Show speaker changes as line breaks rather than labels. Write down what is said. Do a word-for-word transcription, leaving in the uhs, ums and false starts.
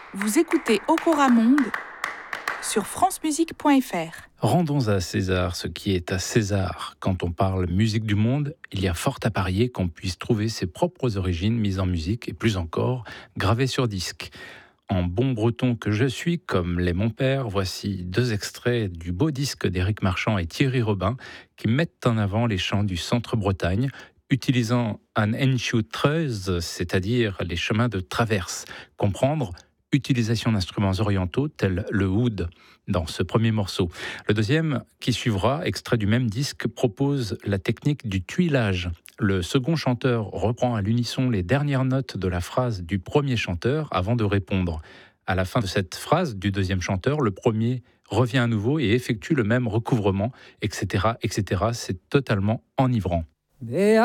Vous écoutez Okora Monde sur francemusique point f r.
Rendons à César ce qui est à César. Quand on parle musique du monde, il y a fort à parier qu'on puisse trouver ses propres origines mises en musique et plus encore, gravées sur disque. En bon breton que je suis, comme l'est mon père, voici deux extraits du beau disque d'Éric Marchand et Thierry Robin qui mettent en avant les chants du centre-Bretagne, utilisant un enshootreuse, c'est-à-dire les chemins de traverse. Comprendre utilisation d'instruments orientaux tels le oud dans ce premier morceau. Le deuxième, qui suivra, extrait du même disque, propose la technique du tuilage. Le second chanteur reprend à l'unisson les dernières notes de la phrase du premier chanteur avant de répondre. À la fin de cette phrase du deuxième chanteur, le premier revient à nouveau et effectue le même recouvrement, et cetera, et cetera. C'est totalement enivrant.